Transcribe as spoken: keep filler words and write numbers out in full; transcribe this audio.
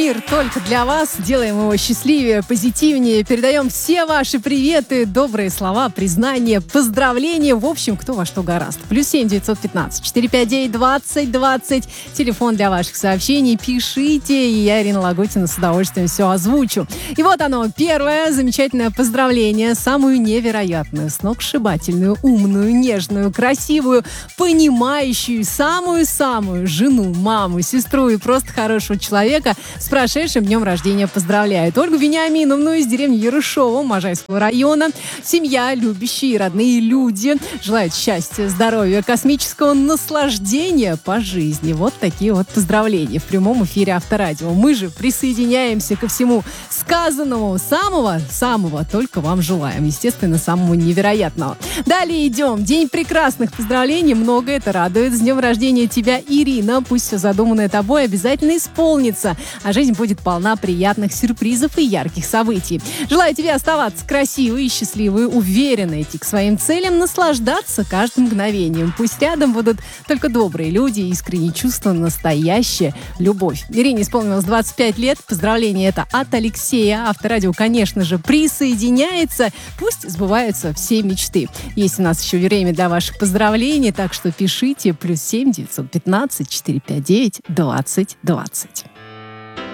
Мир только для вас. Делаем его счастливее, позитивнее. Передаем все ваши приветы, добрые слова, признания, поздравления. В общем, кто во что гораст. Плюс семь девятьсот пятнадцать четыре пять девять двадцать двадцать. Телефон для ваших сообщений. Пишите, и я, Ирина Лагутина, с удовольствием все озвучу. И вот оно, первое замечательное поздравление. Самую невероятную, сногсшибательную, умную, нежную, красивую, понимающую, самую-самую жену, маму, сестру и просто хорошего человека с прошедшим днем рождения поздравляют Ольгу Вениаминовну из деревни Ярышова Можайского района. Семья, любящие и родные люди желают счастья, здоровья, космического наслаждения по жизни. Вот такие вот поздравления в прямом эфире Авторадио. Мы же присоединяемся ко всему сказанному. Самого-самого только вам желаем. Естественно, самого невероятного. Далее идем. День прекрасных поздравлений. Много это радует. С днем рождения тебя, Ирина. Пусть все задуманное тобой обязательно исполнится. А жизнь будет полна приятных сюрпризов и ярких событий. Желаю тебе оставаться красивой и счастливой, уверенно идти к своим целям, наслаждаться каждым мгновением. Пусть рядом будут только добрые люди, искренние чувства, настоящая любовь. Ирине исполнилось двадцать пять лет. Поздравление это от Алексея. Авторадио, конечно же, присоединяется. Пусть сбываются все мечты. Есть у нас еще время для ваших поздравлений, так что пишите. Плюс семь девятьсот пятнадцать четыре пять девять двадцать двадцать.